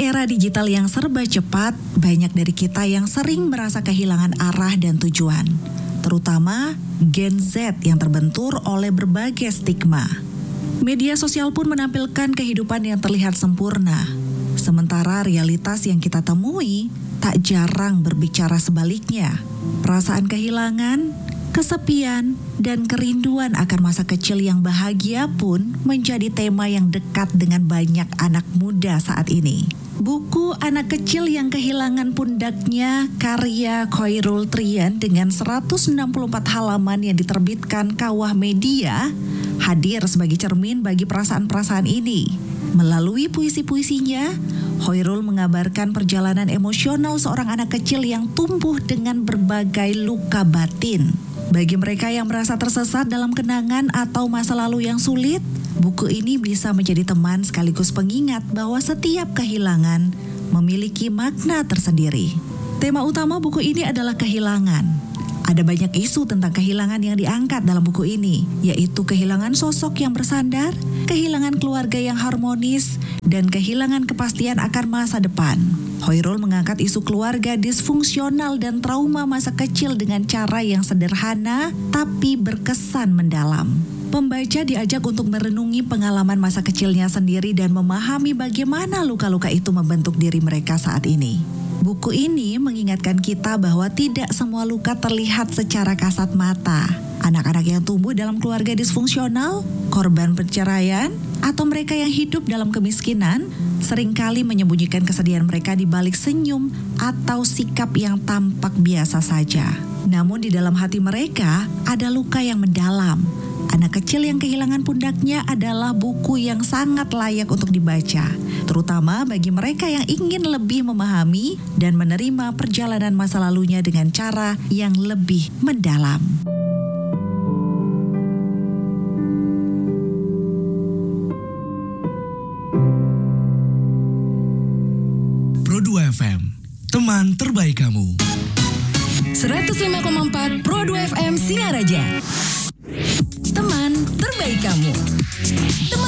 era digital yang serba cepat, banyak dari kita yang sering merasa kehilangan arah dan tujuan. Terutama Gen Z yang terbentur oleh berbagai stigma. Media sosial pun menampilkan kehidupan yang terlihat sempurna. Sementara realitas yang kita temui tak jarang berbicara sebaliknya. Perasaan kehilangan, kesepian, dan kerinduan akan masa kecil yang bahagia pun menjadi tema yang dekat dengan banyak anak muda saat ini. Buku Anak Kecil yang Kehilangan Pundaknya karya Khairul Trian dengan 164 halaman yang diterbitkan Kawah Media hadir sebagai cermin bagi perasaan-perasaan ini. Melalui puisi-puisinya, Khairul mengabarkan perjalanan emosional seorang anak kecil yang tumbuh dengan berbagai luka batin. Bagi mereka yang merasa tersesat dalam kenangan atau masa lalu yang sulit, buku ini bisa menjadi teman sekaligus pengingat bahwa setiap kehilangan memiliki makna tersendiri. Tema utama buku ini adalah kehilangan. Ada banyak isu tentang kehilangan yang diangkat dalam buku ini, yaitu kehilangan sosok yang bersandar, kehilangan keluarga yang harmonis, dan kehilangan kepastian akan masa depan. Khairul mengangkat isu keluarga disfungsional dan trauma masa kecil dengan cara yang sederhana tapi berkesan mendalam. Pembaca diajak untuk merenungi pengalaman masa kecilnya sendiri dan memahami bagaimana luka-luka itu membentuk diri mereka saat ini. Buku ini mengingatkan kita bahwa tidak semua luka terlihat secara kasat mata. Anak-anak yang tumbuh dalam keluarga disfungsional, korban perceraian, atau mereka yang hidup dalam kemiskinan seringkali menyembunyikan kesedihan mereka di balik senyum atau sikap yang tampak biasa saja. Namun di dalam hati mereka ada luka yang mendalam. Anak Kecil yang Kehilangan Pundaknya adalah buku yang sangat layak untuk dibaca, terutama bagi mereka yang ingin lebih memahami dan menerima perjalanan masa lalunya dengan cara yang lebih mendalam. Pro2 FM, teman terbaik kamu. 105,4 Pro2 FM Singaraja. Teman terbaik kamu.